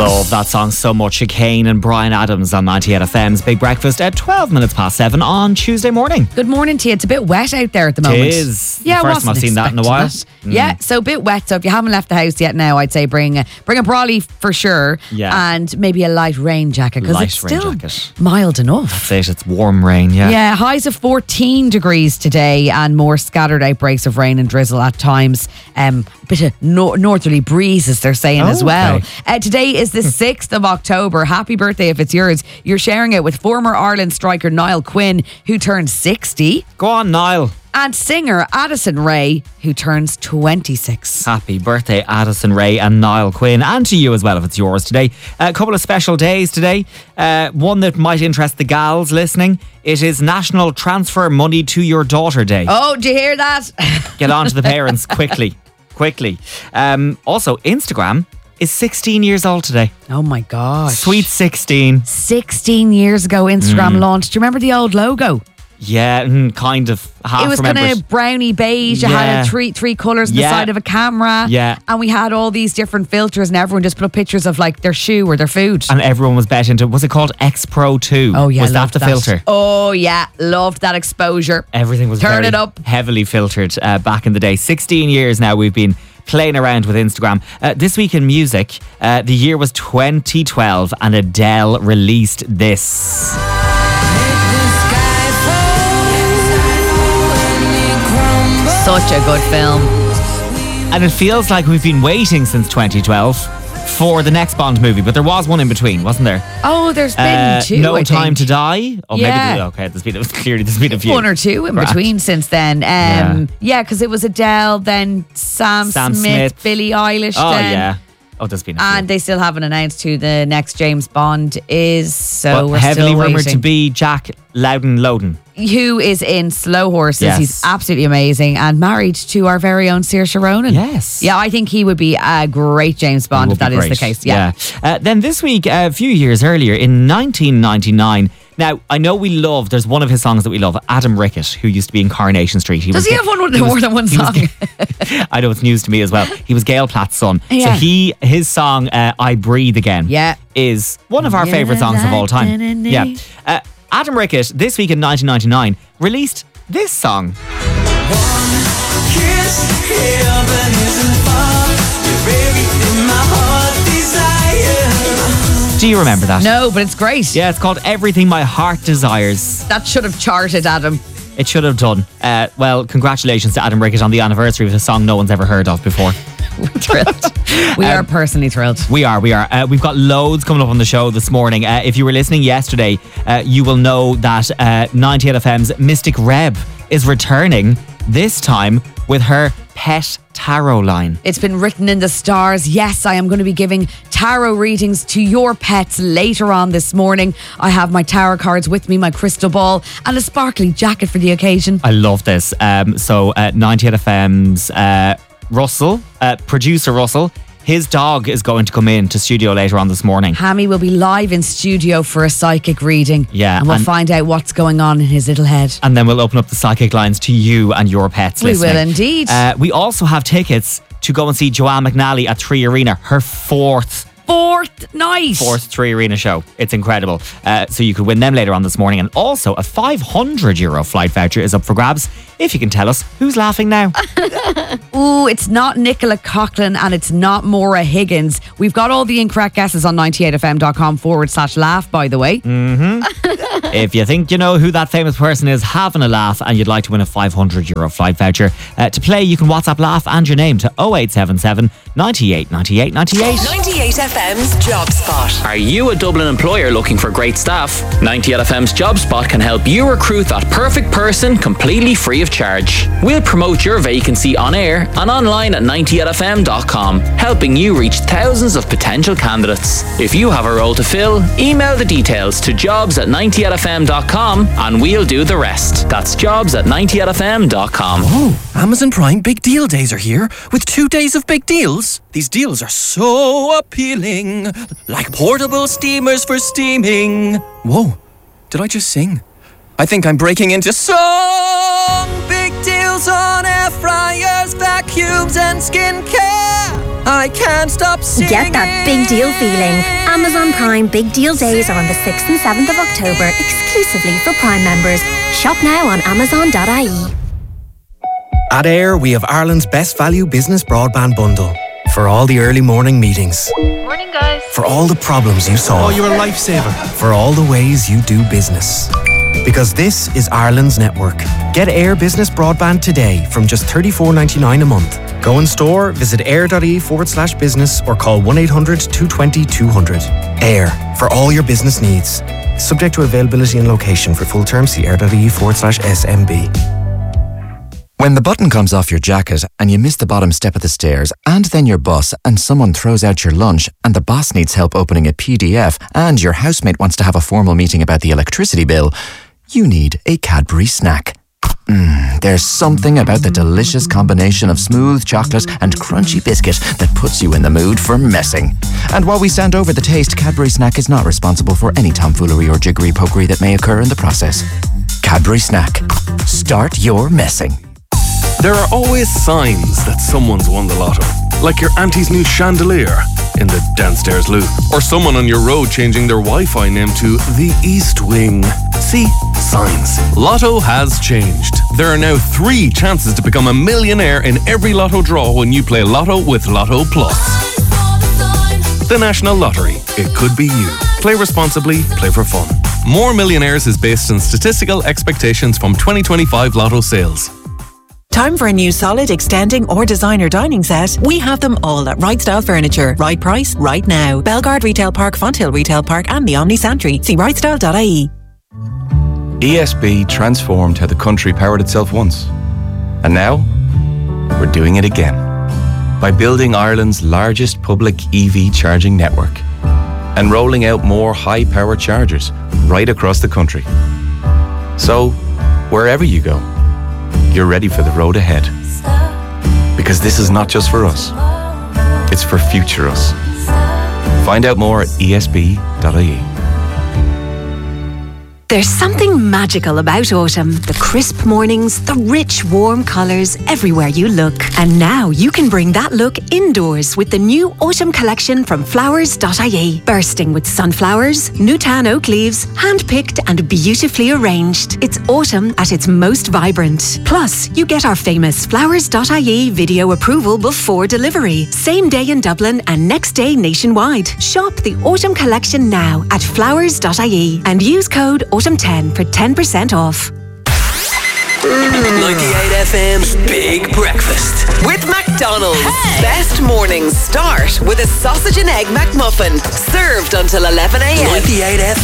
Love that song so much. Chicane and Brian Adams on 98 FM's Big Breakfast at 12 minutes past 7 on Tuesday morning. Good morning to you. It's a bit wet out there at the moment. It is. Yeah, the first time I've seen that in a while. Yeah, so a bit wet. So if you haven't left the house yet now, I'd say bring a brolly for sure. Yeah. And maybe a light rain jacket because it's still mild enough. That's it. It's warm rain, yeah. Yeah, highs of 14 degrees today and more scattered outbreaks of rain and drizzle at times. Bit of northerly breezes, they're saying as well. Okay. Today is the 6th of October. Happy birthday if it's yours. You're sharing it with former Ireland striker Niall Quinn, who turned 60. Go on, Niall. And singer Addison Rae, who turns 26. Happy birthday, Addison Rae and Niall Quinn. And to you as well, if it's yours today. A couple of special days today. One that might interest the gals listening. It is National Transfer Money to Your Daughter Day. Oh, do you hear that? Get on to the parents quickly. Also, Instagram is 16 years old today. Oh my gosh. Sweet 16. 16 years ago Instagram launched. Do you remember the old logo? Yeah, kind of. It was kind of browny beige. It had three colours on the side of a camera. Yeah. And we had all these different filters and everyone just put up pictures of like their shoe or their food. And everyone was bet into, was it called X Pro 2? Oh yeah. Was that the filter? Oh yeah. Loved that exposure. Everything was Turn it up. Heavily filtered back in the day. 16 years now we've been playing around with Instagram. This week in music, the year was 2012 and Adele released this. Such a good film. And it feels like we've been waiting since 2012 for the next Bond movie, but there was one in between, wasn't there? Oh, there's been two. No Time to Die. Oh, yeah. Maybe there's been a few. One or two in between since then. Yeah, because it was Adele, then Sam Smith, Billie Eilish. Oh then. yeah. Oh, there's been a few. And they still haven't announced who the next James Bond is, so we're heavily still rumoured waiting. to be Jack Loudon. Who is in Slow Horses. Yes. He's absolutely amazing and married to our very own Saoirse Ronan. Yes. Yeah, I think he would be a great James Bond if that is the case. Yeah. Then this week, a few years earlier, in 1999, now, I know there's one of his songs that we love, Adam Rickett, who used to be in Coronation Street. Does he have more than one song? I know, it's news to me as well. He was Gail Platt's son. Yeah. So his song, I Breathe Again, is one of our favourite songs of all time. Yeah. Adam Rickett, this week in 1999, released this song. Do you remember that? No, but it's great. Yeah, it's called Everything My Heart Desires. That should have charted, Adam. It should have done. Well, congratulations to Adam Rickett on the anniversary of a song no one's ever heard of before. We're thrilled. We are personally thrilled. We are. We've got loads coming up on the show this morning. If you were listening yesterday, you will know that 98 FM's Mystic Reb is returning, this time with her pet tarot line. It's been written in the stars. Yes, I am going to be giving tarot readings to your pets later on this morning. I have my tarot cards with me, my crystal ball, and a sparkly jacket for the occasion. I love this. So 98 FM's producer Russell, his dog is going to come in to studio later on this morning. Hammy will be live in studio for a psychic reading. Yeah. And we'll find out what's going on in his little head. And then we'll open up the psychic lines to you and your pets listening. We will indeed. We also have tickets to go and see Joanne McNally at 3 Arena, her fourth night. Fourth 3 Arena show. It's incredible. So you could win them later on this morning. And also a €500 flight voucher is up for grabs if you can tell us who's laughing now. Ooh, it's not Nicola Coughlan and it's not Maura Higgins. We've got all the incorrect guesses on 98fm.com/laugh, by the way. If you think you know who that famous person is having a laugh and you'd like to win a €500 flight voucher, to play you can WhatsApp laugh and your name to 0877 98 98 98. 98FM's Job Spot. Are you a Dublin employer looking for great staff? 98FM's Job Spot can help you recruit that perfect person completely free of charge. We'll promote your vacancy on air and online at 98fm.com, helping you reach thousands of potential candidates. If you have a role to fill, email the details to jobs@98fm.com and we'll do the rest. That's jobs@98fm.com. Oh, Amazon Prime Big Deal Days are here with 2 days of big deals. These deals are so appealing, like portable steamers for steaming. Whoa, did I just sing? I think I'm breaking into song. Big deals on air fryers, vacuums and skincare. I can't stop singing. Get that big deal feeling. Amazon Prime Big Deal Days are on the 6th and 7th of October, exclusively for Prime members. Shop now on amazon.ie. At Air, we have Ireland's best value business broadband bundle. For all the early morning meetings. Morning, guys. For all the problems you solve. Oh, you're a lifesaver. For all the ways you do business. Because this is Ireland's network. Get Air Business Broadband today from just $34.99 a month. Go in store, visit air.ie/business or call 1-800-220-200. Air, for all your business needs. Subject to availability and location. For full terms, see air.ie/SMB. When the button comes off your jacket and you miss the bottom step of the stairs and then your bus and someone throws out your lunch and the boss needs help opening a PDF and your housemate wants to have a formal meeting about the electricity bill, you need a Cadbury snack. There's something about the delicious combination of smooth chocolate and crunchy biscuit that puts you in the mood for messing. And while we stand over the taste, Cadbury Snack is not responsible for any tomfoolery or jiggery-pokery that may occur in the process. Cadbury Snack. Start your messing. There are always signs that someone's won the lotto. Like your auntie's new chandelier in the downstairs loo. Or someone on your road changing their Wi-Fi name to the East Wing. See? Signs. Lotto has changed. There are now 3 chances to become a millionaire in every lotto draw when you play Lotto with Lotto Plus. The National Lottery. It could be you. Play responsibly, play for fun. More Millionaires is based on statistical expectations from 2025 Lotto sales. Time for a new solid, extending or designer dining set? We have them all at Right Style Furniture. Right price, right now. Belgard Retail Park, Fonthill Retail Park and the Omni Santry. See rightstyle.ie. ESB transformed how the country powered itself once. And now, we're doing it again. By building Ireland's largest public EV charging network. And rolling out more high-power chargers right across the country. So, wherever you go, you're ready for the road ahead. Because this is not just for us. It's for future us. Find out more at esb.ie. There's something magical about autumn. The crisp mornings, the rich, warm colours everywhere you look. And now you can bring that look indoors with the new autumn collection from flowers.ie. Bursting with sunflowers, Newtown oak leaves, hand-picked and beautifully arranged. It's autumn at its most vibrant. Plus, you get our famous flowers.ie video approval before delivery. Same day in Dublin and next day nationwide. Shop the autumn collection now at flowers.ie and use code Autumn10 for 10% off. 98 FM's Big Breakfast with McDonald's. Hey. Best mornings start with a sausage and egg McMuffin, served until 11 a.m. 98 FM.